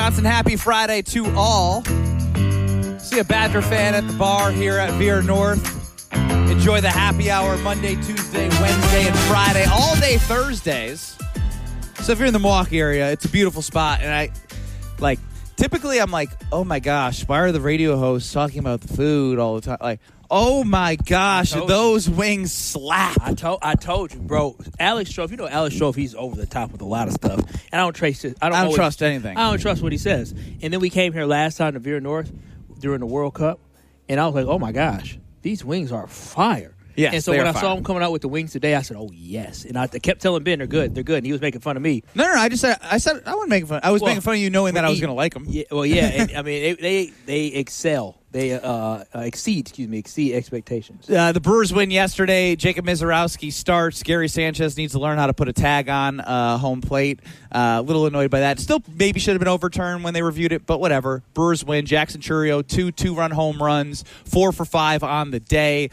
Johnson, happy Friday to all. See a Badger fan at the bar here at Veer North. Enjoy the happy hour Monday, Tuesday, Wednesday, and Friday. All day Thursdays. So if you're in the Milwaukee area, it's a beautiful spot. And typically I'm like, oh my gosh, why are the radio hosts talking about the food all the time? Like, oh my gosh, those wings slap. I told you, bro. Alex Strofe, Alex Strofe, he's over the top with a lot of stuff. And I don't trust anything. I don't trust what he says. And then we came here last time to Veer North during the World Cup, and I was like, oh my gosh, these wings are fire. Yes, and so when I saw him coming out with the wings today, I said, oh, yes. And I kept telling Ben, they're good. And he was making fun of me. No, I said I wasn't making fun. I was making fun of you knowing that I was going to like them. Yeah, well, yeah. And, I mean, they excel. They exceed expectations. The Brewers win yesterday. Jacob Mizorowski starts. Gary Sanchez needs to learn how to put a tag on home plate. A little annoyed by that. Still maybe should have been overturned when they reviewed it, but whatever. Brewers win. Jackson Chourio, two-run home runs, 4 for 5 on the day.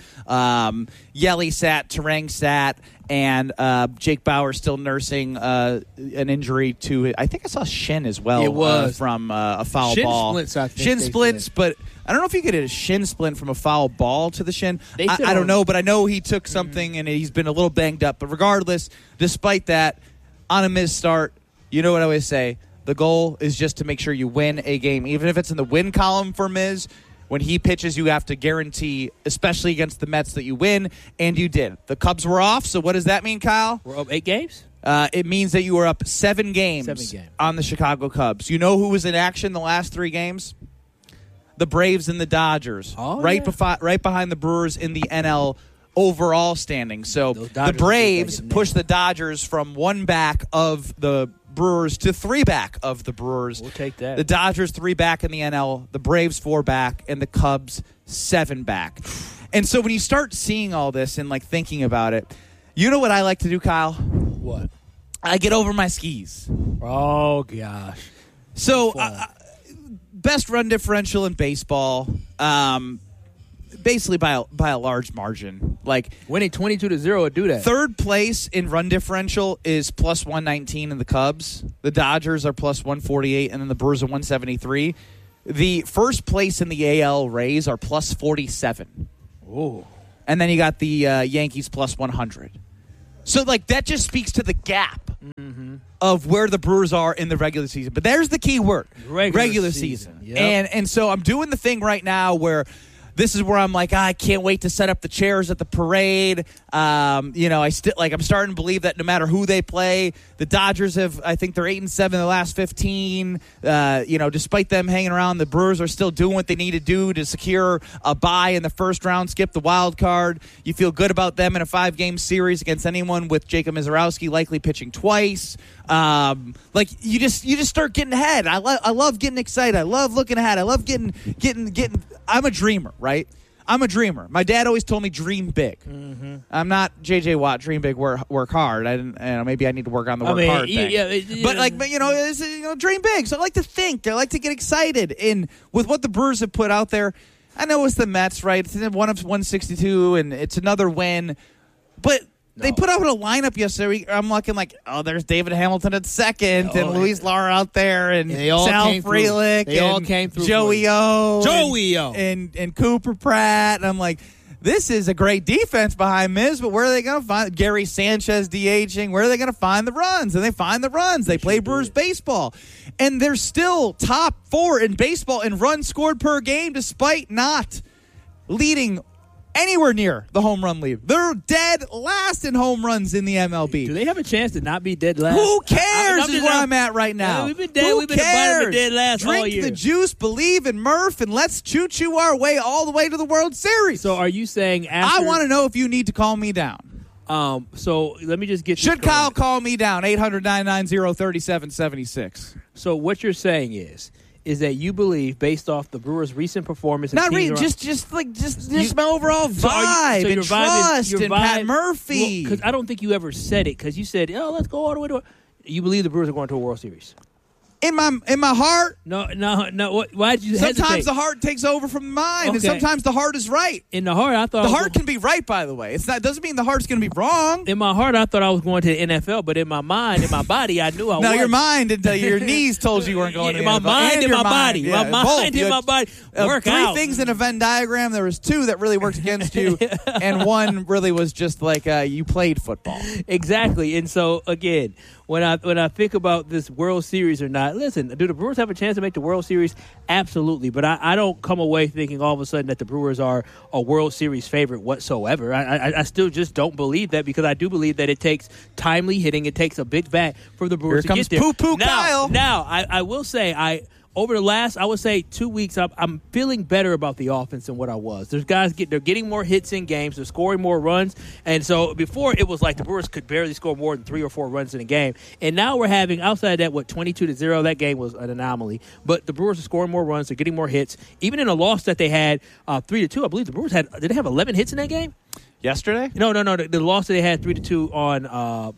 Yelly sat, Terang sat, and Jake Bauer still nursing an injury to, I think I saw shin as well. It was. From a foul shin ball. Splints, I think shin splints, but I don't know if you could hit a shin splint from a foul ball to the shin. I don't know, but I know he took something and he's been a little banged up. But regardless, despite that, on a Miz start, you know what I always say, the goal is just to make sure you win a game. Even if it's in the win column for Miz, when he pitches, you have to guarantee, especially against the Mets, that you win, and you did. The Cubs were off, so what does that mean, Kyle? We're up 8 games? It means that you were up 7 games on the Chicago Cubs. You know who was in action the last 3 games? The Braves and the Dodgers. Oh, right behind the Brewers in the NL overall standing. So the Braves pushed the Dodgers from 1 back of the Brewers to 3 back of the Brewers. We'll take that. The Dodgers 3 back in the NL, the Braves 4 back, and the Cubs 7 back. And so when you start seeing all this and thinking about it, you know what I like to do, Kyle? What? I get over my skis. Oh gosh. So best run differential in baseball. Basically by a large margin. Winning 22-0 would do that. Third place in run differential is plus 119 in the Cubs. The Dodgers are plus 148, and then the Brewers are 173. The first place in the AL Rays are plus 47. Oh. And then you got the Yankees plus 100. So that just speaks to the gap of where the Brewers are in the regular season. But there's the key word. Regular season. Yep. And so I'm doing the thing right now where this is where I'm like, I can't wait to set up the chairs at the parade. I'm starting to believe that no matter who they play, the Dodgers I think they're 8-7 in the last 15. Despite them hanging around, the Brewers are still doing what they need to do to secure a bye in the first round, skip the wild card. You feel good about them in a 5-game series against anyone with Jacob Mizorowski likely pitching twice. You just start getting ahead. I love getting excited. I love looking ahead. I love getting. I'm a dreamer, right? I'm a dreamer. My dad always told me dream big. Mm-hmm. I'm not J.J. Watt. Dream big, work hard. I didn't. Maybe I need to work on the hard thing. But dream big. So I like to think. I like to get excited. And with what the Brewers have put out there, I know it's the Mets, right? It's 1 of 162, and it's another win, but. They put out a lineup yesterday. I'm looking there's David Hamilton at second, and Luis Lara out there, and Sal Frelick, they all came through. Joey O, and Cooper Pratt. And I'm like, this is a great defense behind Miz, but where are they going to find Gary Sanchez DHing? Where are they going to find the runs? And they find the runs. They play Brewers baseball, and they're still top 4 in baseball in runs scored per game, despite not leading anywhere near the home run lead. They're dead last in home runs in the MLB. Do they have a chance to not be dead last? Who cares is where I'm at right now. We've been dead. We've been dead last all year. Drink the juice, believe in Murph, and let's choo-choo our way all the way to the World Series. So are you saying I want to know if you need to calm me down. So let me just get Should Kyle call me down? 800-990-3776. So what you're saying is that you believe, based off the Brewers' recent performance, not really, just my overall vibe and trust and Pat Murphy. Because I don't think you ever said it. Because you said, let's go all the way to. You believe the Brewers are going to a World Series? In my heart. No. Why'd you hesitate? Sometimes the heart takes over from the mind, and sometimes the heart is right. In the heart, I thought the heart can be right. By the way, it doesn't mean the heart's going to be wrong. In my heart, I thought I was going to the NFL, but in my mind, in my body, I knew I was. No, your mind until your knees told you weren't going to the NFL. My mind and my body. Yeah, my mind and my body. Work out. 3 things in a Venn diagram. There was 2 that really worked against you, and 1 really was just like you played football. Exactly, and so again. When I think about this World Series or not, listen, do the Brewers have a chance to make the World Series? Absolutely. But I don't come away thinking all of a sudden that the Brewers are a World Series favorite whatsoever. I still just don't believe that because I do believe that it takes timely hitting. It takes a big bat for the Brewers to get there. Here comes Poo-Poo Kyle. Now, I will say over the last, I would say 2 weeks, I'm feeling better about the offense than what I was. There's guys they're getting more hits in games, they're scoring more runs, and so before it was like the Brewers could barely score more than 3 or 4 runs in a game, and now we're having outside of that 22-0. That game was an anomaly, but the Brewers are scoring more runs, they're getting more hits. Even in a loss that they had 3-2, I believe the Brewers did they have 11 hits in that game yesterday? No. The loss that they had 3-2 on.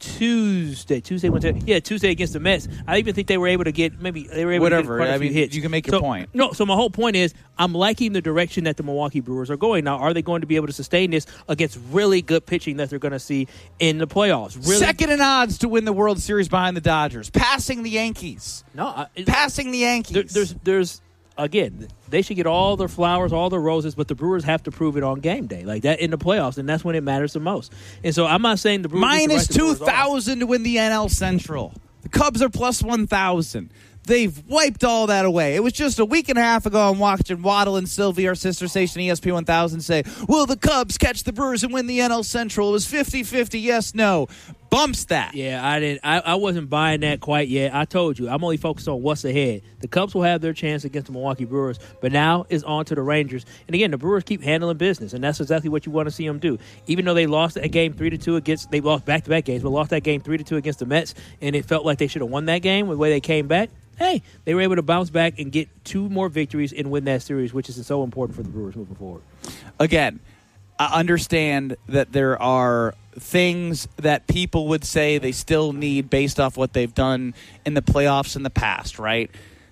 Tuesday, Wednesday. Yeah, Tuesday against the Mets. I even think they were able to get to get quite a few hits. You can make your point. No, so my whole point is I'm liking the direction that the Milwaukee Brewers are going. Now, are they going to be able to sustain this against really good pitching that they're going to see in the playoffs? Really? Second in odds to win the World Series behind the Dodgers, passing the Yankees. Passing the Yankees. There's again, they should get all their flowers, all their roses, but the Brewers have to prove it on game day, like that in the playoffs, and that's when it matters the most. And so I'm not saying the Brewers minus 2,000 to win the NL Central. The Cubs are plus 1,000. They've wiped all that away. It was just a week and a half ago I'm watching Waddle and Sylvie, our sister station ESP 1000, say, will the Cubs catch the Brewers and win the NL Central? It was 50-50, yes, no. Bumps that. Yeah, I wasn't buying that quite yet. I told you, I'm only focused on what's ahead. The Cubs will have their chance against the Milwaukee Brewers, but now it's on to the Rangers. And again, the Brewers keep handling business, and that's exactly what you want to see them do. Even though they lost that game 3-2 they lost back-to-back games, but lost that game 3-2 against the Mets, and it felt like they should have won that game with the way they came back. Hey, they were able to bounce back and get 2 more victories and win that series, which is so important for the Brewers moving forward. Again, I understand that there are things that people would say they still need based off what they've done in the playoffs in the past, right?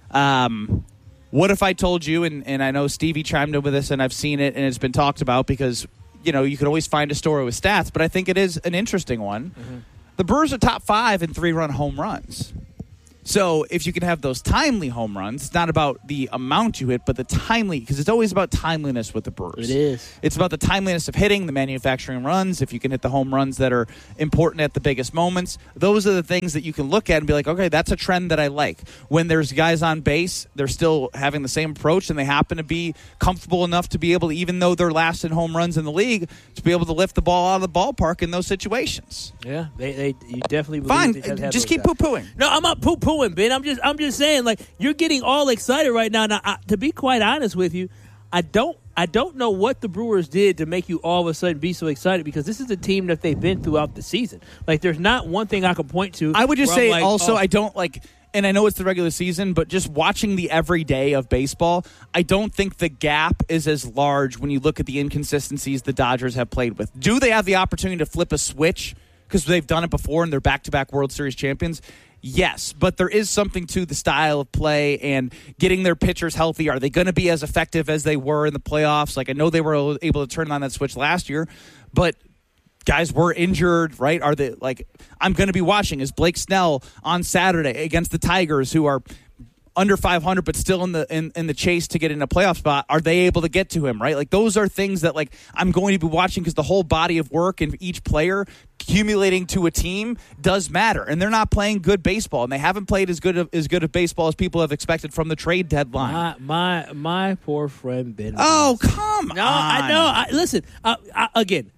What if I told you, and I know Stevie chimed in with this, and I've seen it, and it's been talked about because, you can always find a story with stats, but I think it is an interesting one. Mm-hmm. The Brewers are top 5 in 3-run home runs. So if you can have those timely home runs, it's not about the amount you hit, but the timely, because it's always about timeliness with the Brewers. It is. It's about the timeliness of hitting, the manufacturing runs, if you can hit the home runs that are important at the biggest moments. Those are the things that you can look at and be like, okay, that's a trend that I like. When there's guys on base, they're still having the same approach, and they happen to be comfortable enough to be able to, even though they're last in home runs in the league, to be able to lift the ball out of the ballpark in those situations. Yeah, you definitely believe fine, just keep poo-pooing. No, I'm not poo-pooing, Ben. I'm just saying, like, you're getting all excited right now. Now, to be quite honest with you, I don't know what the Brewers did to make you all of a sudden be so excited, because this is a team that they've been throughout the season. Like, there's not one thing I can point to. I would just say I don't like, and I know it's the regular season, but just watching the everyday of baseball, I don't think the gap is as large when you look at the inconsistencies the Dodgers have played with. Do they have the opportunity to flip a switch because they've done it before and they're back-to-back World Series champions? Yes, but there is something to the style of play and getting their pitchers healthy. Are they going to be as effective as they were in the playoffs? Like, I know they were able to turn on that switch last year, but guys were injured, right? Are they, like, I'm going to be watching is Blake Snell on Saturday against the Tigers, who are under 500 but still in the chase to get in a playoff spot. Are they able to get to him, right? Like, those are things that, like, I'm going to be watching, because the whole body of work and each player accumulating to a team does matter. And they're not playing good baseball, and they haven't played as good of baseball as people have expected from the trade deadline. My poor friend Ben. Oh, come on. No, I know. Listen, again,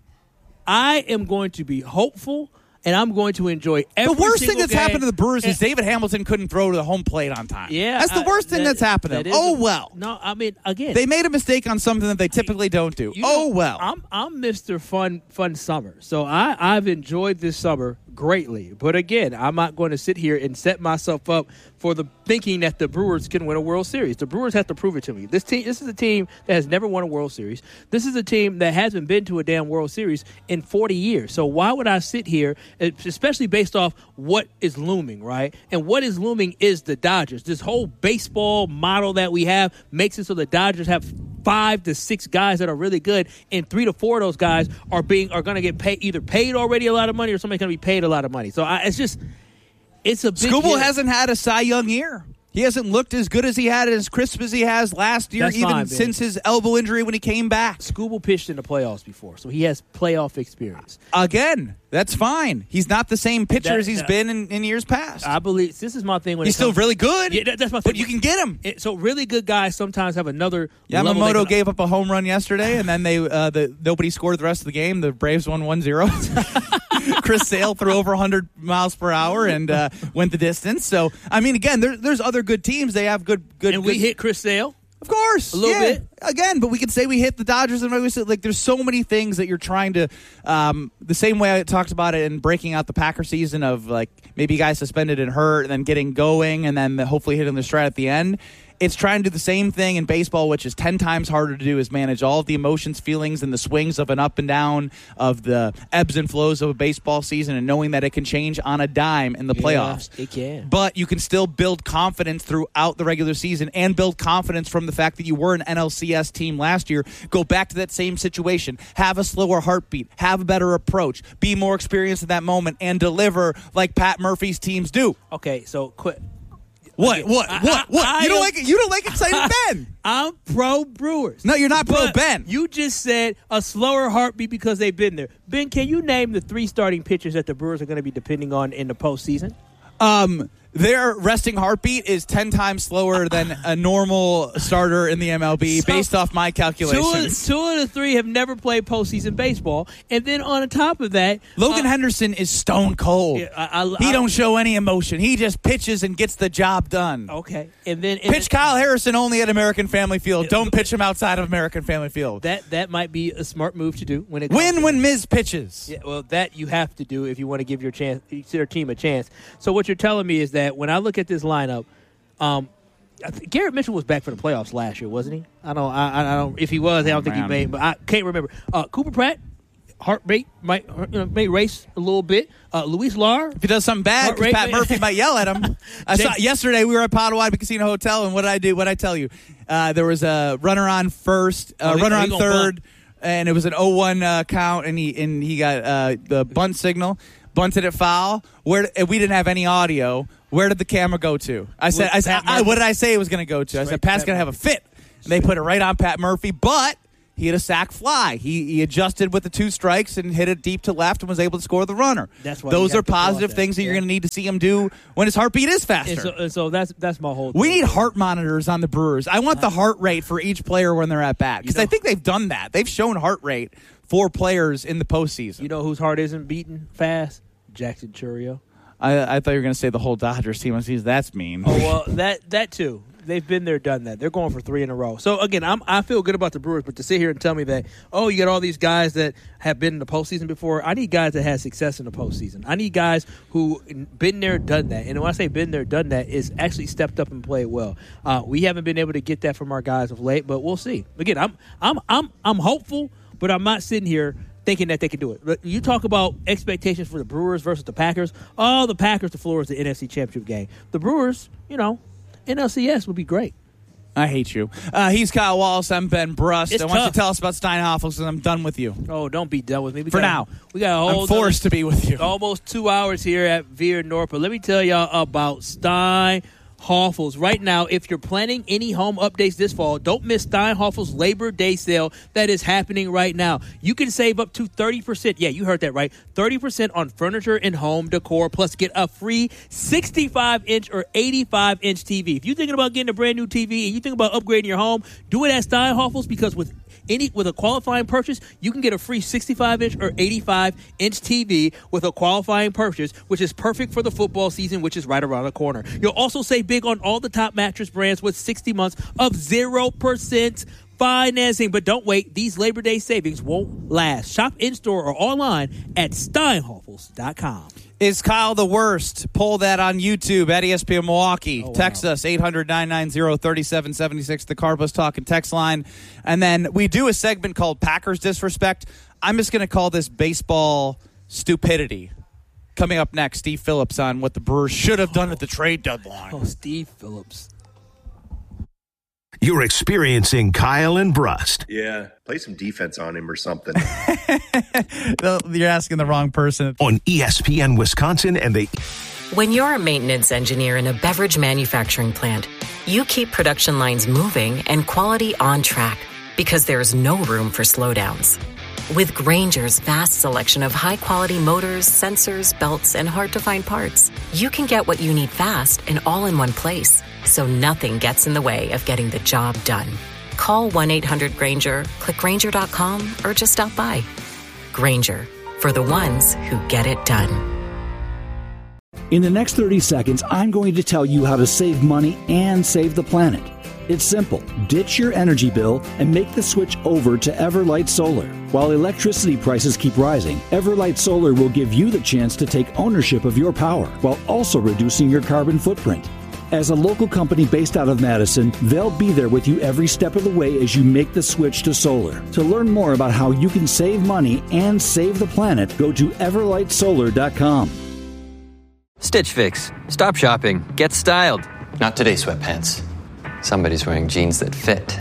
I am going to be hopeful, and I'm going to enjoy every The worst thing that's game. happened to the Brewers is David Hamilton couldn't throw to the home plate on time. Yeah, that's the worst thing that's happened to them. Well. No, I mean, again, they made a mistake on something that they typically don't do. Well. I'm Mr. Fun Summer, so I've enjoyed this summer greatly. But again, I'm not going to sit here and set myself up for the thinking that the Brewers can win a World Series. The Brewers have to prove it to me. This is a team that has never won a World Series. This is a team that hasn't been to a damn World Series in 40 years. So why would I sit here, especially based off what is looming, right? And what is looming is the Dodgers. This whole baseball model that we have makes it so the Dodgers have 5 to 6 guys that are really good, and 3 to 4 of those guys are going to get paid already a lot of money, or somebody's going to be paid a lot of money. So it's a big Skubal hasn't had a Cy Young year. He hasn't looked as good as he had, as crisp as he has last year, since his elbow injury when he came back. Skubal pitched in the playoffs before, so he has playoff experience. Again, that's fine. He's not the same pitcher as he's been in years past. I believe this is my thing. When he's still really good. Yeah, that's my thing. But you can get him. So really good guys sometimes have another. Yamamoto gave up a home run yesterday, and then nobody scored the rest of the game. The Braves won 1-0. Chris Sale threw over 100 miles per hour and went the distance. So, I mean, again, there's other good teams. They have good. And we hit Chris Sale. Of course. A little bit. Again, but we could say we hit the Dodgers. And we said, like, there's so many things that you're trying to the same way I talked about it in breaking out the Packer season of, like, maybe guys suspended and hurt and then getting going and then hopefully hitting the stride at the end. It's trying to do the same thing in baseball, which is 10 times harder to do, is manage all of the emotions, feelings, and the swings of an up and down, of the ebbs and flows of a baseball season, and knowing that it can change on a dime in the playoffs. It can. But you can still build confidence throughout the regular season and build confidence from the fact that you were an NLCS team last year. Go back to that same situation. Have a slower heartbeat. Have a better approach. Be more experienced in that moment and deliver like Pat Murphy's teams do. Okay, so quit. What? You don't like it? You don't like excited Ben? I'm pro Brewers. No, you're not pro Ben. You just said a slower heartbeat because they've been there. Ben, can you name the 3 starting pitchers that the Brewers are going to be depending on in the postseason? Their resting heartbeat is 10 times slower than a normal starter in the MLB, based off my calculations. Two of the 3 have never played postseason baseball, and then on top of that, Logan Henderson is stone cold. He don't show any emotion. He just pitches and gets the job done. Okay, and then pitch Kyle Harrison only at American Family Field. Don't pitch him outside of American Family Field. That might be a smart move to do when Miz pitches. Yeah, well, that you have to do if you want to give your team a chance. So what you're telling me is that when I look at this lineup, Garrett Mitchell was back for the playoffs last year, wasn't he? I don't. If he was, I don't think he made. But I can't remember. Cooper Pratt, heart rate might race a little bit. Luis Lar, if he does something bad, Pat Murphy might yell at him. I saw yesterday. We were at Potawatomi Casino Hotel, and what did I do? What did I tell you? There was a runner on first, runner on third, and it was an 0-1 count, and he got the bunt signal. Bunted it foul. We didn't have any audio. Where did the camera go to? I said, what did I say it was going to go to? I said, Pat's going to have a fit. And they put it right on Pat Murphy, but he had a sac fly. He adjusted with the 2 strikes and hit it deep to left and was able to score the runner. Those are positive things that you're going to need to see him do when his heartbeat is faster. And so that's my whole. We need heart monitors on the Brewers. I want the heart rate for each player when they're at bat, because I think they've done that. They've shown heart rate for players in the postseason. You know whose heart isn't beating fast? Jackson Chourio. I thought you were going to say the whole Dodgers team. That's mean. Oh, well, that too. They've been there, done that. They're going for 3 in a row. So, again, I feel good about the Brewers, but to sit here and tell me that, you got all these guys that have been in the postseason before, I need guys that had success in the postseason. I need guys who been there, done that. And when I say been there, done that, is actually stepped up and played well. We haven't been able to get that from our guys of late, but we'll see. Again, I'm hopeful, but I'm not sitting here thinking that they can do it. But you talk about expectations for the Brewers versus the Packers. Oh, the Packers, the floor is the NFC Championship game. The Brewers, NLCS would be great. I hate you. He's Kyle Wallace. I'm Ben Brust. I want you to tell us about Steinhoffels, because I'm done with you. Oh, don't be done with me. For now. We got a whole I'm forced to be with you. Almost 2 hours here at Veer North. But let me tell y'all about Steinhoffels. Right now, if you're planning any home updates this fall, don't miss Steinhoffels' Labor Day sale that is happening right now. You can save up to 30%. Yeah, you heard that right. 30% on furniture and home decor, plus get a free 65-inch or 85-inch TV. If you're thinking about getting a brand new TV and you think about upgrading your home, do it at Steinhoffels, because with a qualifying purchase, you can get a free 65-inch or 85-inch TV with a qualifying purchase, which is perfect for the football season, which is right around the corner. You'll also save big on all the top mattress brands with 60 months of 0% financing. But don't wait. These Labor Day savings won't last. Shop in-store or online at steinhoffels.com. Is Kyle the worst? Poll that on YouTube at ESPN Milwaukee. Oh, wow. Text us 800-990-3776, the Carbos Talk and text line. And then we do a segment called Packers Disrespect. I'm just going to call this baseball stupidity. Coming up next, Steve Phillips on what the Brewers should have done at the trade deadline. Oh, Steve Phillips. You're experiencing Kyle and Brust. Yeah, play some defense on him or something. You're asking the wrong person. On ESPN Wisconsin and the... When you're a maintenance engineer in a beverage manufacturing plant, you keep production lines moving and quality on track because there's no room for slowdowns. With Grainger's vast selection of high-quality motors, sensors, belts, and hard-to-find parts, you can get what you need fast and all in one place, so nothing gets in the way of getting the job done. Call 1-800-GRAINGER, click Grainger.com, or just stop by. Grainger, for the ones who get it done. In the next 30 seconds, I'm going to tell you how to save money and save the planet. It's simple. Ditch your energy bill and make the switch over to Everlight Solar. While electricity prices keep rising, Everlight Solar will give you the chance to take ownership of your power while also reducing your carbon footprint. As a local company based out of Madison, they'll be there with you every step of the way as you make the switch to solar. To learn more about how you can save money and save the planet, go to everlightsolar.com. Stitch Fix. Stop shopping. Get styled. Not today, sweatpants. Somebody's wearing jeans that fit.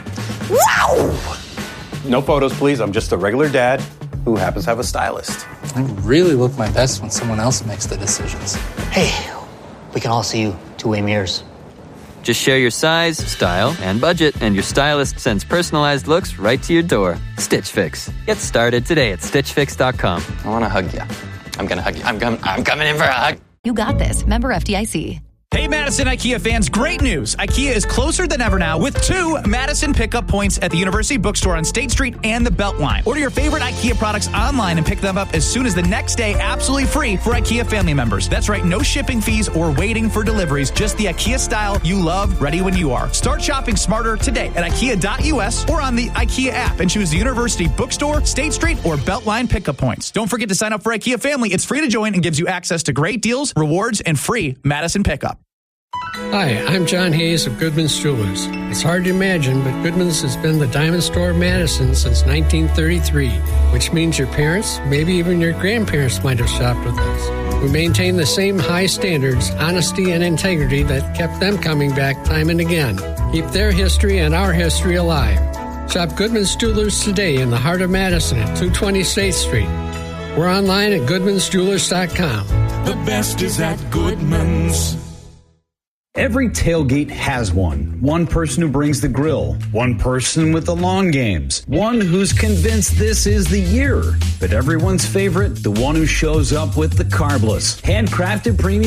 Wow! No photos, please. I'm just a regular dad who happens to have a stylist. I really look my best when someone else makes the decisions. Hey, we can all see you two-way mirrors. Just share your size, style, and budget, and your stylist sends personalized looks right to your door. Stitch Fix. Get started today at StitchFix.com. I want to hug you. I'm going to hug you. I'm coming in for a hug. You got this. Member FDIC. Hey, Madison IKEA fans, great news. IKEA is closer than ever now with 2 Madison pickup points at the University Bookstore on State Street and the Beltline. Order your favorite IKEA products online and pick them up as soon as the next day, absolutely free for IKEA family members. That's right, no shipping fees or waiting for deliveries, just the IKEA style you love, ready when you are. Start shopping smarter today at IKEA.us or on the IKEA app and choose the University Bookstore, State Street, or Beltline pickup points. Don't forget to sign up for IKEA Family. It's free to join and gives you access to great deals, rewards, and free Madison pickup. Hi, I'm John Hayes of Goodman's Jewelers. It's hard to imagine, but Goodman's has been the diamond store of Madison since 1933, which means your parents, maybe even your grandparents might have shopped with us. We maintain the same high standards, honesty, and integrity that kept them coming back time and again. Keep their history and our history alive. Shop Goodman's Jewelers today in the heart of Madison at 220 State Street. We're online at goodmansjewelers.com. The best is at Goodman's. Every tailgate has one. One person who brings the grill. One person with the long games. One who's convinced this is the year. But everyone's favorite, the one who shows up with the carbless. Handcrafted premium